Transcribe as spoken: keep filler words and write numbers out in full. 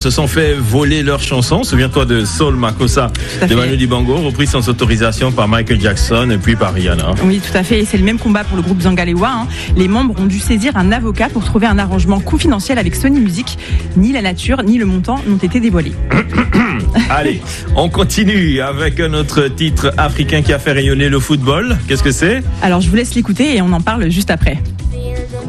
se sont fait voler leur chanson. Souviens-toi de Soul Makossa de Manu Dibango, reprise sans autorisation par Michael Jackson et puis par Rihanna. Oui, tout à fait. Et c'est le même combat pour le groupe Zangalewa. Hein. Les membres ont dû saisir un avocat pour trouver un arrangement confidentiel avec Sony Music. Ni la nature, ni le montant n'ont été dévoilés. Allez, on continue avec notre titre africain qui a fait rayonner le football. Qu'est-ce que c'est ? Alors, je vous laisse l'écouter et on en parle juste après.